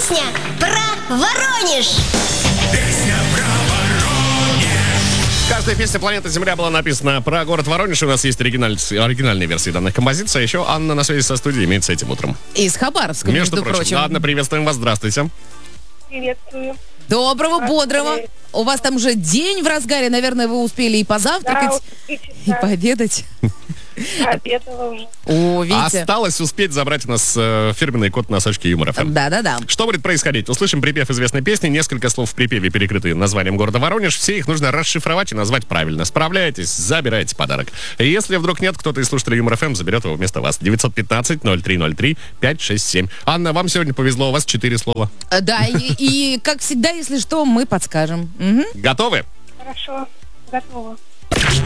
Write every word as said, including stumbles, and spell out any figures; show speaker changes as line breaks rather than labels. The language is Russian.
Песня про Воронеж.
Песня про Воронеж.
Каждая песня «Планета Земля» была написана про город Воронеж. У нас есть оригиналь... оригинальные версии данных композиций. А еще Анна на связи со студией имеется этим утром.
Из Хабаровска, между,
Между прочим.
прочим.
Ладно, приветствуем вас. Здравствуйте.
Приветствую.
Доброго, бодрого. У вас там уже день в разгаре. Наверное, вы успели и позавтракать,
Да, вот три часа.
и пообедать.
Обедала уже.
О, видите?
Осталось успеть забрать у нас э, фирменный код на Сочке Юмор ФМ.
Да-да-да.
Что будет происходить? Услышим припев известной песни, несколько слов в припеве перекрыты названием города Воронеж. Все их нужно расшифровать и назвать правильно. Справляетесь, забираете подарок. И если вдруг нет, кто-то из слушателей Юмор ФМ заберет его вместо вас. девятьсот пятнадцать ноль три ноль три пять шесть семь. Анна, вам сегодня повезло, у вас четыре слова.
Э, Да, и, и, как всегда, если что, мы подскажем. Мгм.
Готовы?
Хорошо. Готова.